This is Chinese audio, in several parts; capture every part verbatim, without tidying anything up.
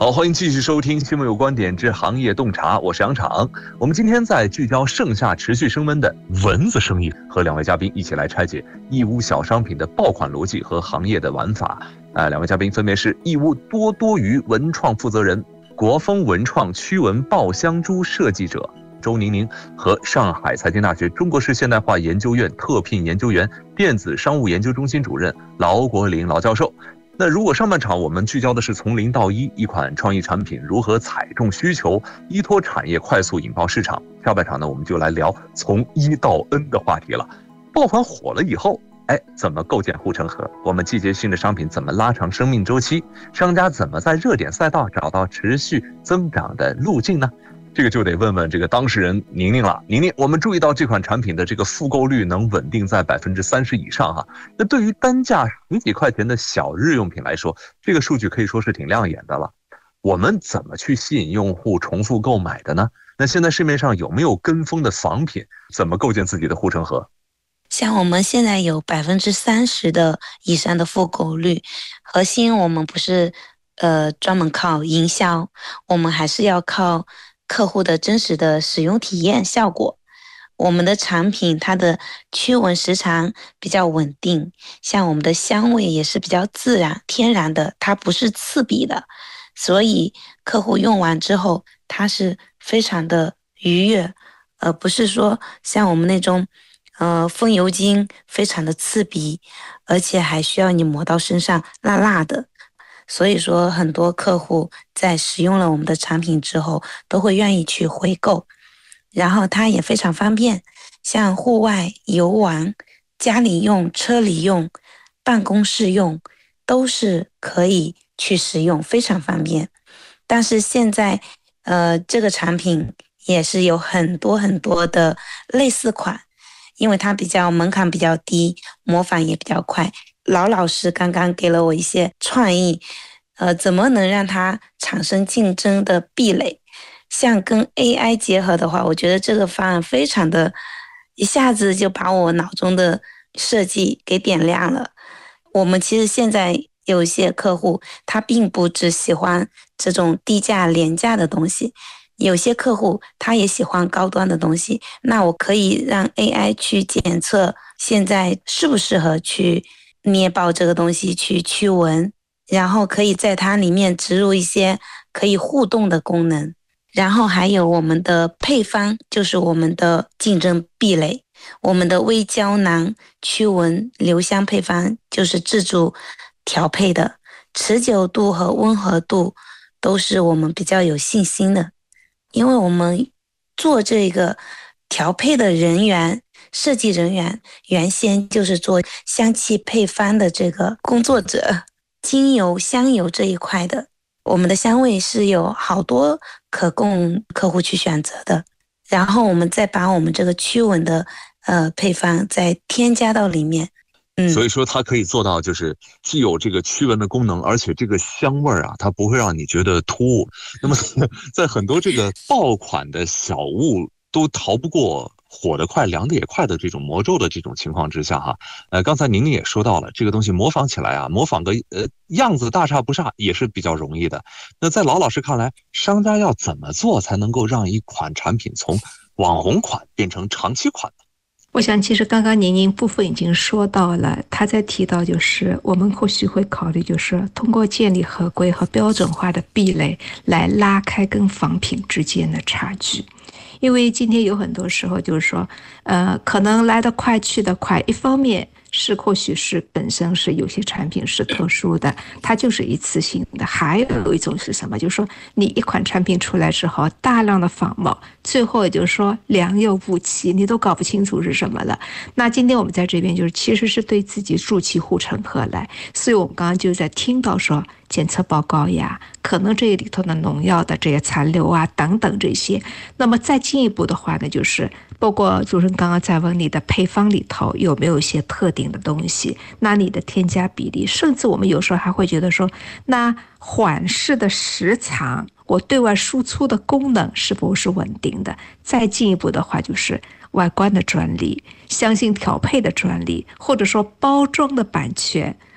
好，欢迎继续收听新闻有观点之行业洞察，我是杨昶。我们今天在聚焦盛夏持续升温的蚊子生意，和两位嘉宾一起来拆解义乌小商品的爆款逻辑和行业的玩法。呃，两位嘉宾分别是义乌多多鱼文创负责人、国风文创驱蚊爆香珠设计者周宁宁和上海财经大学中国式现代化研究院特聘研究员、电子商务研究中心主任劳国林劳教授。那如果上半场我们聚焦的是从零到一，一款创意产品如何踩中需求，依托产业快速引爆市场，下半场呢，我们就来聊从一到 N 的话题了。爆款火了以后，哎，怎么构建护城河？我们季节性的商品怎么拉长生命周期？商家怎么在热点赛道找到持续增长的路径呢？这个就得问问这个当事人宁宁了。宁宁，我们注意到这款产品的这个复购率能稳定在百分之三十以上哈。那对于单价十几块钱的小日用品来说，这个数据可以说是挺亮眼的了。我们怎么去吸引用户重复购买的呢？那现在市面上有没有跟风的仿品？怎么构建自己的护城河？ 像我们现在有百分之三十的以上的复购率，核心我们不是呃专门靠营销，我们还是要靠客户的真实的使用体验效果。我们的产品它的驱蚊时长比较稳定，像我们的香味也是比较自然天然的，它不是刺鼻的，所以客户用完之后它是非常的愉悦，而不是说像我们那种呃风油精非常的刺鼻，而且还需要你抹到身上辣辣的。所以说很多客户在使用了我们的产品之后都会愿意去回购，然后它也非常方便，像户外游玩、家里用、车里用、办公室用都是可以去使用，非常方便。但是现在呃这个产品也是有很多很多的类似款，因为它比较门槛比较低，模仿也比较快。老老师刚刚给了我一些创意，呃，怎么能让它产生竞争的壁垒？像跟 A I 结合的话，我觉得这个方案非常的，一下子就把我脑中的设计给点亮了。我们其实现在有一些客户，他并不只喜欢这种低价廉价的东西，有些客户他也喜欢高端的东西，那我可以让 A I 去检测现在适不适合去捏爆这个东西去驱蚊，然后可以在它里面植入一些可以互动的功能，然后还有我们的配方就是我们的竞争壁垒，我们的微胶囊驱蚊留香配方就是自主调配的，持久度和温和度都是我们比较有信心的，因为我们做这个调配的人员设计人员原先就是做香气配方的这个工作者，精油香油这一块的，我们的香味是有好多可供客户去选择的，然后我们再把我们这个驱蚊的呃配方再添加到里面。 嗯，所以说它可以做到就是既有这个驱蚊的功能，而且这个香味啊它不会让你觉得突兀。那么在很多这个爆款的小物都逃不过火得快凉得也快的这种魔咒的这种情况之下哈，呃，刚才宁宁也说到了，这个东西模仿起来啊，模仿个呃样子大差不差也是比较容易的。那在老老师看来，商家要怎么做才能够让一款产品从网红款变成长期款呢？ 我想其实刚刚宁宁部分已经说到了，他在提到就是我们或许会考虑就是通过建立合规和标准化的壁垒来拉开跟仿品之间的差距。因为今天有很多时候就是说呃，可能来得快去得快，一方面是或许是本身是有些产品是特殊的，它就是一次性的，还有一种是什么，就是说你一款产品出来之后大量的仿冒，最后也就是说良莠不齐，你都搞不清楚是什么了。那今天我们在这边就是其实是对自己筑起护城河来，所以我们刚刚就在听到说检测报告呀，可能这里头的农药的这些残留啊等等这些，那么再进一步的话呢，就是包括主持人刚刚在问你的配方里头有没有一些特定的东西，那你的添加比例，甚至我们有时候还会觉得说，那缓释的时长，我对外输出的功能是否是稳定的？再进一步的话就是外观的专利、香型调配的专利，或者说包装的版权，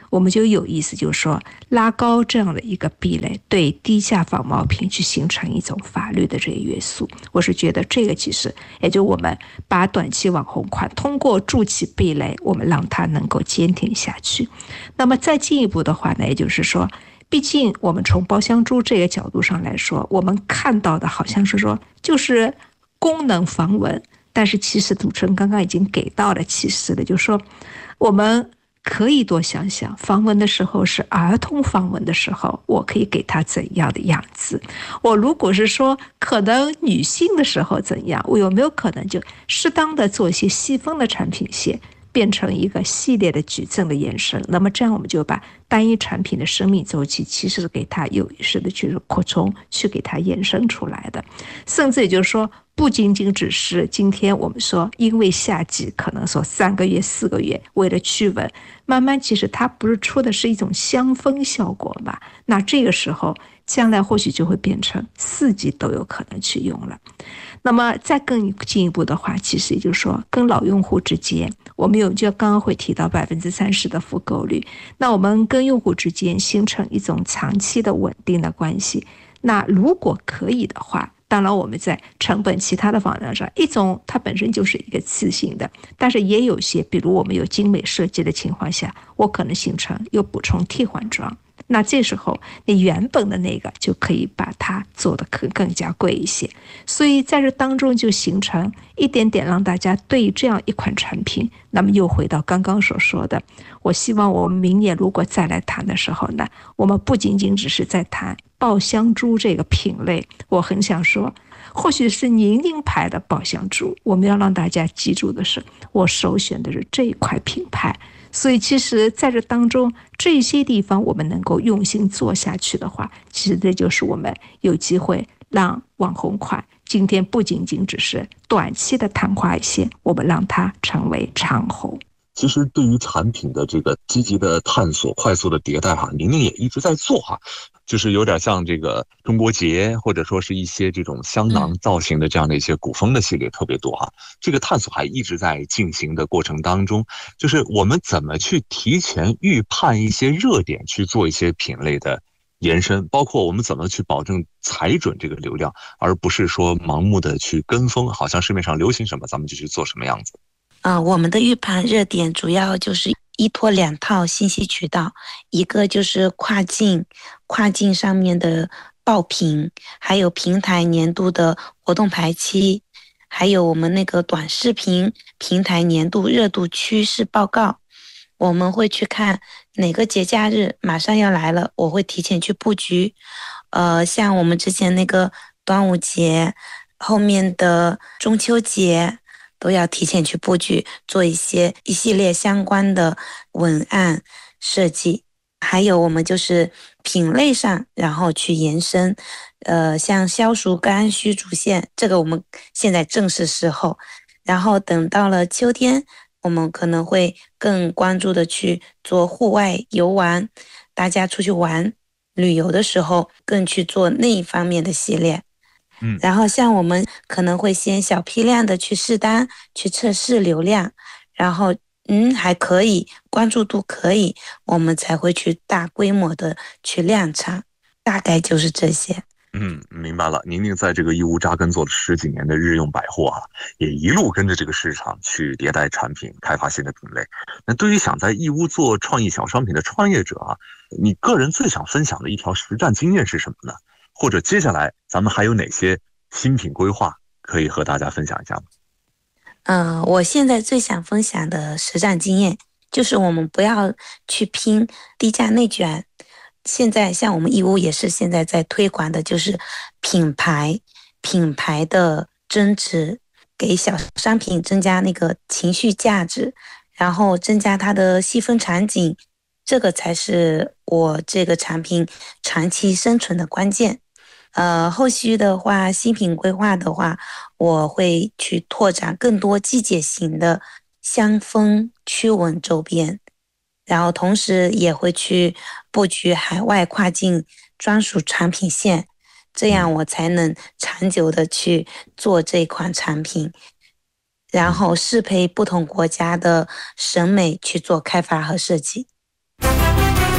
我们就有意思，就是说拉高这样的一个壁垒，对低价仿冒品去形成一种法律的这个约束。我是觉得这个其实也就我们把短期网红款通过筑起壁垒，我们让它能够坚挺下去。那么再进一步的话呢，也就是说，毕竟我们从包香珠这个角度上来说，我们看到的好像是说就是功能防蚊，但是其实主持人刚刚已经给到了启示了，就是说我们可以多想想，防蚊的时候是儿童防蚊的时候，我可以给他怎样的样子？我如果是说可能女性的时候怎样，我有没有可能就适当的做一些细分的产品线，变成一个系列的矩阵的延伸？那么这样我们就把单一产品的生命周期其实是给它有意识的去扩充，去给它延伸出来的。甚至也就是说，不仅仅只是今天我们说因为夏季可能说三个月四个月为了驱蚊，慢慢其实它不是出的是一种香氛效果嘛？那这个时候将来或许就会变成四季都有可能去用了。那么再更进一步的话，其实也就是说跟老用户之间，我们有就刚刚会提到百分之三十的复购率，那我们跟用户之间形成一种长期的稳定的关系。那如果可以的话，当然我们在成本其他的方面上，一种它本身就是一个次性的，但是也有些比如我们有精美设计的情况下，我可能形成有补充替换装，那这时候你原本的那个就可以把它做得更更加贵一些。所以在这当中就形成一点点让大家对这样一款产品，那么又回到刚刚所说的，我希望我们明年如果再来谈的时候呢，我们不仅仅只是在谈爆香珠这个品类，我很想说或许是宁宁牌的爆香珠，我们要让大家记住的是我首选的是这一块品牌。所以其实在这当中这些地方我们能够用心做下去的话，其实这就是我们有机会让网红款今天不仅仅只是短期的昙花一现，我们让它成为长红。 其实对于产品的这个积极的探索、快速的迭代哈，宁宁也一直在做哈，就是有点像这个中国结，或者说是一些这种香囊造型的这样的一些古风的系列特别多哈。这个探索还一直在进行的过程当中，就是我们怎么去提前预判一些热点，去做一些品类的延伸，包括我们怎么去保证踩准这个流量，而不是说盲目的去跟风，好像市面上流行什么咱们就去做什么样子。 呃，我们的预判热点主要就是依托两套信息渠道，一个就是跨境，跨境上面的爆品，还有平台年度的活动排期，还有我们那个短视频平台年度热度趋势报告。我们会去看哪个节假日马上要来了，我会提前去布局。呃，像我们之前那个端午节，后面的中秋节，都要提前去布局，做一些一系列相关的文案设计。还有我们就是品类上，然后去延伸，呃，像消暑甘须主线，这个我们现在正是时候。然后等到了秋天，我们可能会更关注的去做户外游玩，大家出去玩旅游的时候，更去做那一方面的系列。嗯，然后像我们可能会先小批量的去试单，去测试流量，然后嗯还可以，关注度可以，我们才会去大规模的去量产，大概就是这些。 嗯，明白了。宁宁在这个义乌扎根做了十几年的日用百货啊，也一路跟着这个市场去迭代产品，开发新的品类。那对于想在义乌做创意小商品的创业者啊，你个人最想分享的一条实战经验是什么呢？或者接下来咱们还有哪些新品规划可以和大家分享一下吗？ 嗯、呃，我现在最想分享的实战经验就是我们不要去拼低价内卷。现在像我们义乌也是现在在推广的，就是品牌品牌的增值，给小商品增加那个情绪价值，然后增加它的细分场景，这个才是我这个产品长期生存的关键。呃，后续的话，新品规划的话，我会去拓展更多季节型的香氛驱蚊周边，然后同时也会去布局海外跨境专属产品线，这样我才能长久的去做这款产品，然后适配不同国家的审美去做开发和设计。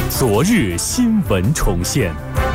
昨日新闻重现。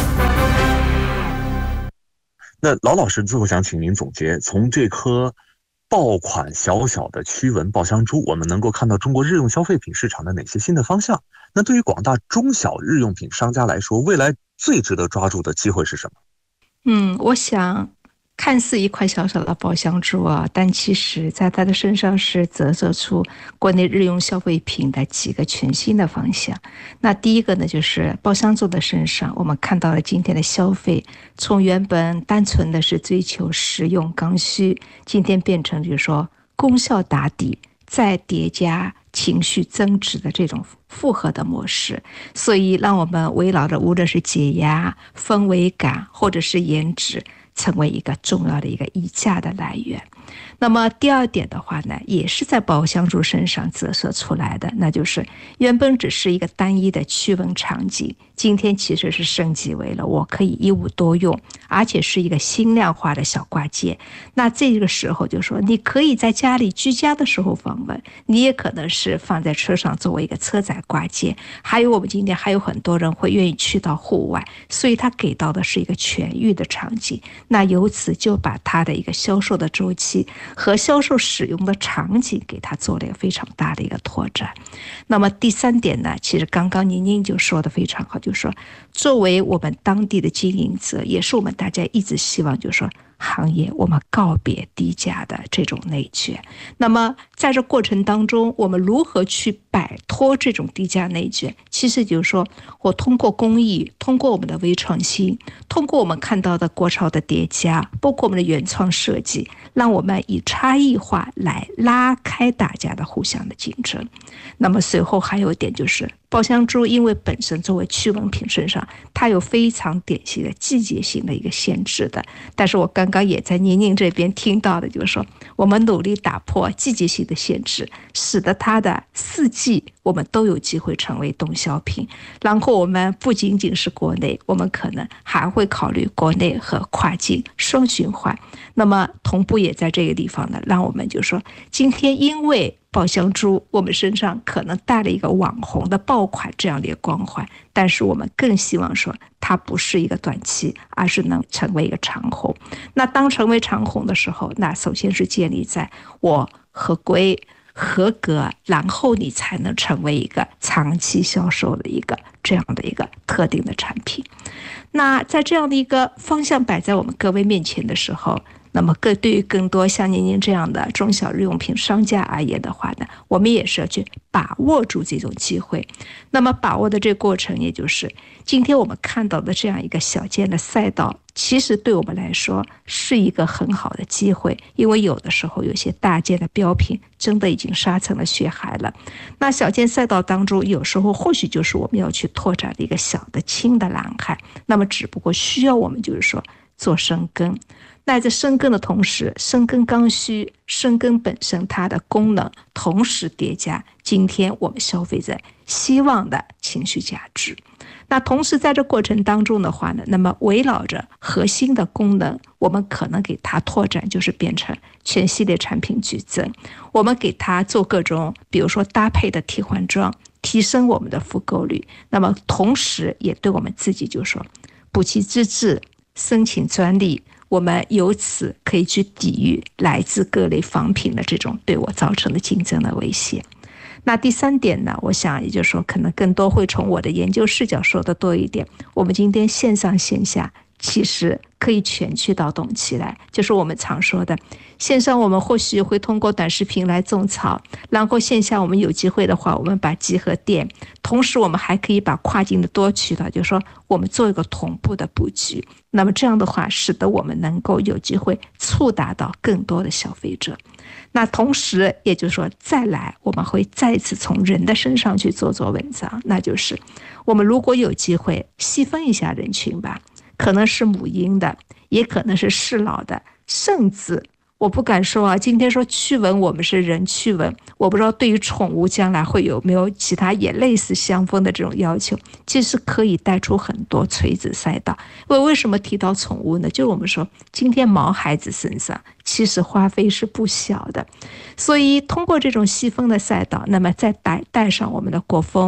那老老师最后想请您总结，从这颗爆款小小的驱蚊爆香珠，我们能够看到中国日用消费品市场的哪些新的方向？那对于广大中小日用品商家来说，未来最值得抓住的机会是什么？ 嗯，我想看似一块小小的爆香珠啊，但其实在它的身上是折射出国内日用消费品的几个全新的方向。那第一个呢，就是爆香珠的身上，我们看到了今天的消费从原本单纯的是追求实用刚需，今天变成就是说功效打底，再叠加情绪增值的这种复合的模式，所以让我们围绕着无论是解压、氛围感或者是颜值，成为一个重要的一个溢价的来源。那么第二点的话呢，也是在爆香珠身上折射出来的，那就是原本只是一个单一的驱蚊场景，今天其实是升级为了我可以一物多用，而且是一个轻量化的小挂件。那这个时候就说你可以在家里居家的时候防蚊，你也可能是放在车上作为一个车载挂件，还有我们今天还有很多人会愿意去到户外，所以它给到的是一个全域的场景。那由此就把它的一个销售的周期和销售使用的场景给它做了一个非常大的一个拓展。那么第三点呢，其实刚刚宁宁就说的非常好，就是说作为我们当地的经营者，也是我们大家一直希望就是说行业我们告别低价的这种内卷。那么在这过程当中，我们如何去摆脱这种低价内卷？其实就是说我通过工艺，通过我们的微创新，通过我们看到的国潮的叠加，包括我们的原创设计，让我们以差异化来拉开大家的互相的竞争。那么随后还有一点就是爆香珠，因为本身作为驱蚊品身上，它有非常典型的季节性的一个限制的。但是我刚刚也在宁宁这边听到的，就是说我们努力打破季节性的限制，使得它的四季我们都有机会成为动销品。然后我们不仅仅是国内，我们可能还会考虑国内和跨境双循环。那么同步也在这个地方呢，让我们就说今天因为爆香珠我们身上可能带了一个网红的爆款这样的一个光环，但是我们更希望说它不是一个短期，而是能成为一个长红。那当成为长红的时候，那首先是建立在我合规合格，然后你才能成为一个长期销售的一个这样的一个特定的产品。那在这样的一个方向摆在我们各位面前的时候，那么更对于更多像宁宁这样的中小日用品商家而言的话呢，我们也是要去把握住这种机会。那么把握的这个过程，也就是今天我们看到的这样一个小件的赛道，其实对我们来说是一个很好的机会，因为有的时候有些大件的标品真的已经杀成了血海了。那小件赛道当中，有时候或许就是我们要去拓展的一个小的轻的蓝海，那么只不过需要我们就是说做深耕。那在深耕的同时，深耕刚需，深耕本身它的功能，同时叠加今天我们消费者希望的情绪价值。那同时在这过程当中的话呢，那么围绕着核心的功能，我们可能给它拓展，就是变成全系列产品矩阵，我们给它做各种比如说搭配的替换装，提升我们的复购率。那么同时也对我们自己就说补齐资质，申请专利，我们由此可以去抵御来自各类仿品的这种对我造成的竞争的威胁。那第三点呢，我想也就是说可能更多会从我的研究视角说的多一点，我们今天线上线下其实可以全渠道动起来，就是我们常说的线上我们或许会通过短视频来种草，然后线下我们有机会的话，我们把集合店，同时我们还可以把跨境的多渠道，就是说我们做一个同步的布局。那么这样的话，使得我们能够有机会触达到更多的消费者。那同时也就是说再来我们会再次从人的身上去做做文章，那就是我们如果有机会细分一下人群吧，可能是母婴的，也可能是适老的，甚至我不敢说啊，今天说驱蚊我们是人驱蚊，我不知道对于宠物将来会有没有其他也类似相逢的这种要求，其实可以带出很多垂直赛道。因为为什么提到宠物呢？就我们说今天毛孩子身上其实花费是不小的，所以通过这种细分的赛道，那么再带带上我们的国风，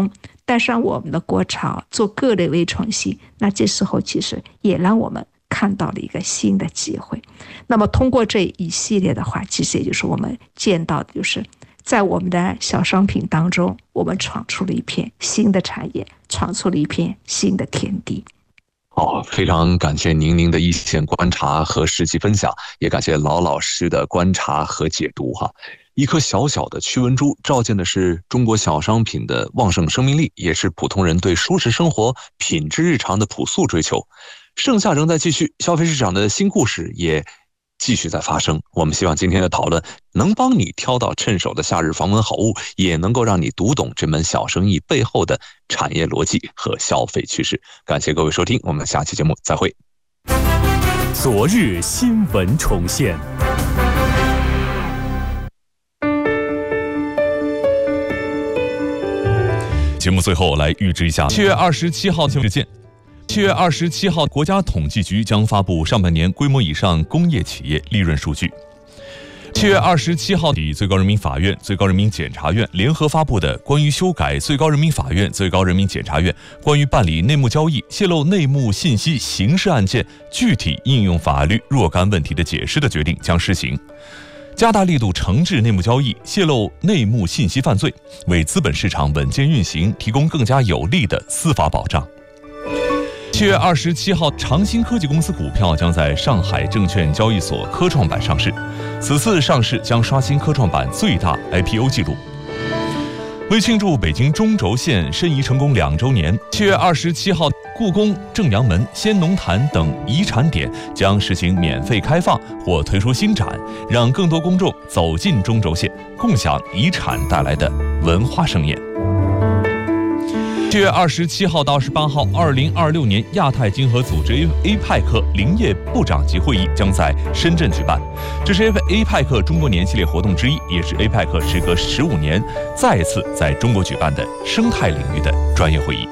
带上我们的国潮，做各类微创新，那这时候其实也让我们看到了一个新的机会。那么通过这一系列的话，其实也就是我们见到的就是在我们的小商品当中，我们闯出了一片新的产业，闯出了一片新的天地。 好，非常感谢宁宁的一线观察和实际分享，也感谢老老师的观察和解读哈。一颗小小的驱蚊珠，照见的是中国小商品的旺盛生命力，也是普通人对舒适生活、品质日常的朴素追求。盛夏仍在继续，消费市场的新故事也继续在发生。我们希望今天的讨论能帮你挑到趁手的夏日防蚊好物，也能够让你读懂这门小生意背后的产业逻辑和消费趋势。感谢各位收听，我们下期节目再会。 昨日新闻重现。 节目最后来预知一下七月二十七号事件。七月二十七号，国家统计局将发布上半年规模以上工业企业利润数据。七月二十七号起，最高人民法院、最高人民检察院联合发布的关于修改最高人民法院、最高人民检察院关于办理内幕交易、泄露内幕信息刑事案件具体应用法律若干问题的解释的决定将施行，加大力度惩治内幕交易、泄露内幕信息犯罪，为资本市场稳健运行提供更加有力的司法保障。七月二十七号，长兴科技公司股票将在上海证券交易所科创板上市，此次上市将刷新科创板最大 I P O 记录。为庆祝北京中轴线申遗成功两周年，七月二十七号，故宫、正阳门、先农坛等遗产点将实行免费开放或推出新展，让更多公众走进中轴线，共享遗产带来的文化盛宴。七月二十七号到二十八号，二零二六年亚太经合组织 A P E C 林业部长级会议将在深圳举办，这是 A P E C 中国年系列活动之一，也是 A P E C 时隔十五年再次在中国举办的生态领域的专业会议。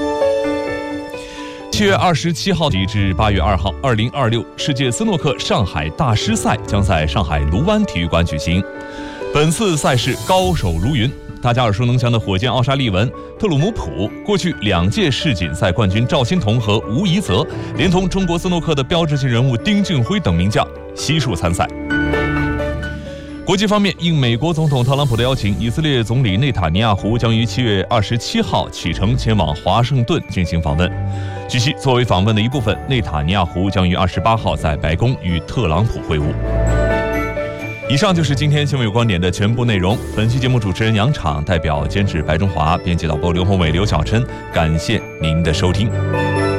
七月二十七号起至八月二号，二零二六世界斯诺克上海大师赛将在上海卢湾体育馆举行。本次赛事高手如云，大家耳熟能详的火箭奥沙利文、特鲁姆普，过去两届世锦赛冠军赵欣彤和吴怡泽，连同中国斯诺克的标志性人物丁俊晖等名将悉数参赛。国际方面，应美国总统特朗普的邀请，以色列总理内塔尼亚胡将于七月二十七号启程前往华盛顿进行访问。据悉，作为访问的一部分，内塔尼亚胡将于二十八号在白宫与特朗普会晤。以上就是今天新闻有观点的全部内容。本期节目主持人杨昶，代表监制白中华，编辑导播刘宏伟、刘小琛，感谢您的收听。